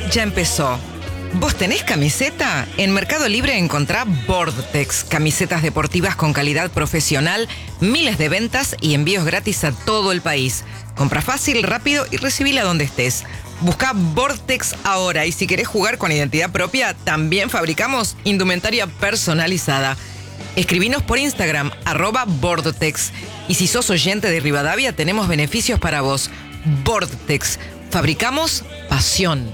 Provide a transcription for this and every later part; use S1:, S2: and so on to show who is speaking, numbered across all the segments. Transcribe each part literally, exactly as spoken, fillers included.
S1: ya empezó. ¿Vos tenés camiseta? En Mercado Libre encontrá Vortex, camisetas deportivas con calidad profesional, miles de ventas y envíos gratis a todo el país. Compra fácil, rápido y recibila donde estés. Busca Vortex ahora y si querés jugar con identidad propia, también fabricamos indumentaria personalizada. Escribinos por Instagram, arroba Vortex. Y si sos oyente de Rivadavia, tenemos beneficios para vos. Vortex. Fabricamos pasión.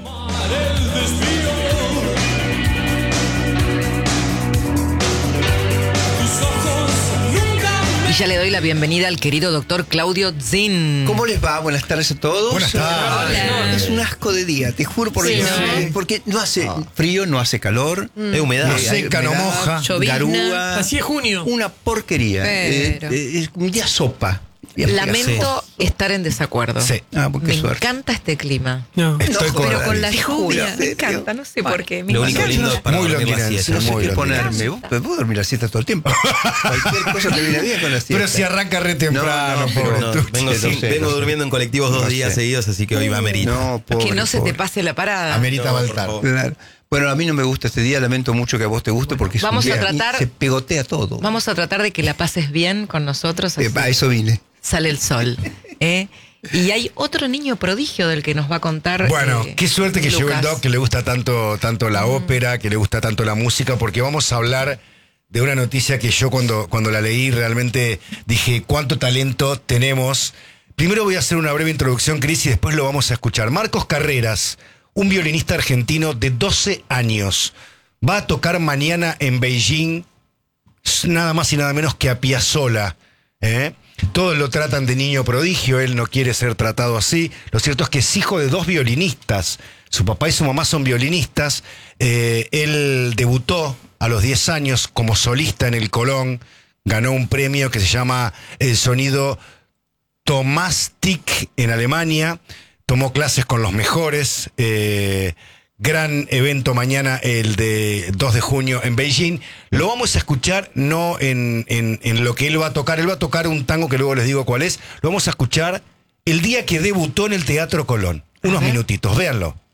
S1: Y ya le doy la bienvenida al querido doctor Claudio Zin.
S2: ¿Cómo les va? Buenas tardes a todos.
S3: Buenas tardes.
S2: Hola. Es un asco de día, te juro por
S1: Sí,
S2: Dios.
S1: ¿no?
S2: Porque no hace frío, no hace calor,
S1: Mm.
S2: hay humedad,
S3: No
S2: hay
S3: seca, no
S2: humedad,
S3: moja.
S1: Llovizna.
S2: garúa.
S4: Así es junio.
S2: Una porquería.
S1: Pero-
S2: Eh, eh, es un día sopa. Día
S1: Lamento estar en desacuerdo.
S3: Sí.
S2: Ah, porque
S1: Me
S2: suerte.
S1: encanta este clima.
S4: No.
S3: Estoy
S2: No,
S3: con
S1: Pero
S3: David.
S1: con la
S2: Te juro,
S1: lluvia.
S2: ¿en
S1: Me
S2: serio?
S1: encanta, no sé
S2: Bueno,
S1: por qué. Me
S5: Lo único
S1: encanta.
S5: lindo es para
S3: Muy
S5: dormir la
S3: longiranza,
S5: siesta.
S2: No sé
S3: muy
S2: qué
S3: longiranza.
S2: ponerme. Vos puedo dormir la siesta todo el tiempo. Cualquier cosa te viene bien con la siesta.
S3: Pero si arranca re temprano,
S2: No, no,
S3: pobre
S2: pero
S3: tú.
S5: No, vengo,
S2: Sí, lo
S5: sin-
S2: sé,
S5: vengo
S2: lo sé.
S5: durmiendo en colectivos dos
S2: Lo
S5: días
S2: sé.
S5: seguidos, así que hoy va a merita.
S2: No, pobre,
S1: Que no se
S2: pobre.
S1: te pase la parada.
S3: Amerita
S5: No, por
S3: Baltar.
S5: favor.
S2: Claro. Bueno, a mí no me gusta este día, lamento mucho que a vos te guste porque es
S1: Vamos
S2: un
S1: a
S2: día
S1: tratar-
S2: se pegotea todo.
S1: Vamos a tratar de que la pases bien con nosotros.
S2: Eh,
S1: así
S2: a eso vine.
S1: sale el sol. ¿eh? Y hay otro niño prodigio del que nos va a contar.
S3: Bueno,
S1: eh,
S3: qué suerte que llegó el
S1: Lucas.
S3: doc, que le gusta tanto, tanto la ópera, que le gusta tanto la música, porque vamos a hablar de una noticia que yo cuando, cuando la leí realmente dije, ¿cuánto talento tenemos? Primero voy a hacer una breve introducción, Cris, y después lo vamos a escuchar. Marcos Carreras, un violinista argentino de doce años, va a tocar mañana en Beijing, nada más y nada menos que a Piazzolla, ¿eh? Todos lo tratan de niño prodigio, él no quiere ser tratado así. Lo cierto es que es hijo de dos violinistas. Su papá y su mamá son violinistas. Eh, él debutó a los diez años como solista en el Colón. Ganó un premio que se llama El Sonido Thomastik en Alemania. Tomó clases con los mejores. Eh, gran evento mañana, el de dos de junio en Beijing. Lo vamos a escuchar no en, en, en lo que él va a tocar. Él va a tocar un tango que luego les digo cuál es. Lo vamos a escuchar el día que debutó en el Teatro Colón. Unos minutitos, véanlo.